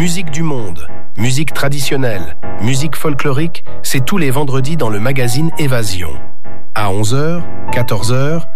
Musique du monde, musique traditionnelle, musique folklorique, c'est tous les vendredis dans le magazine Évasion. À 11h, 14h,